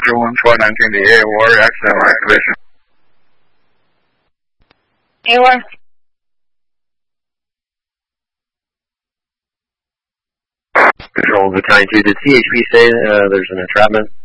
119 to AOR, accidental activation. AOR. Control Battalion 2, did CHP say there's an entrapment?